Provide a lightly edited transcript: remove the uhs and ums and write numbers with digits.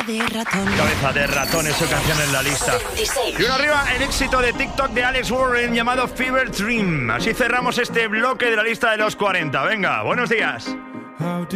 de ratón. Cabeza de ratón es su canción en la lista. 26. Y uno arriba, el éxito de TikTok de Alex Warren llamado Fever Dream. Así cerramos este bloque de la lista de los 40. Venga, buenos días.